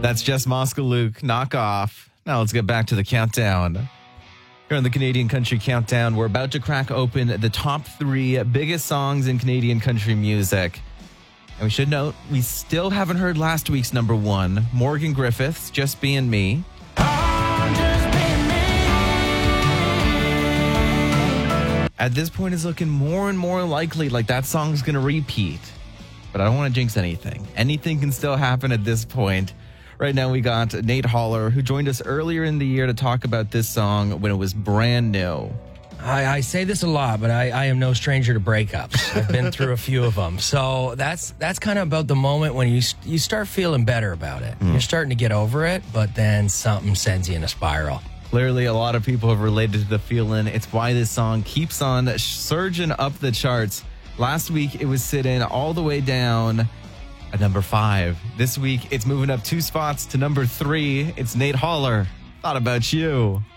That's Jess Luke. Knock off. Now let's get back to the countdown. Here on the Canadian Country Countdown, we're about to crack open the top 3 biggest songs in Canadian country music. And we should note, we still haven't heard last week's number 1, Morgan Griffith's Just Being Me. At this point, it's looking more and more likely like that song's going to repeat. But I don't want to jinx anything. Anything can still happen at this point. Right now, we got Nate Holler, who joined us earlier in the year to talk about this song when it was brand new. I say this a lot, but I am no stranger to breakups. I've been through a few of them. So that's kind of about the moment when you start feeling better about it. You're starting to get over it, but then something sends you in a spiral. Clearly, a lot of people have related to the feeling. It's why this song keeps on surging up the charts. Last week, it was sitting all the way down at number 5. This week, it's moving up 2 spots to number 3. It's Nate Holler. Thought About You.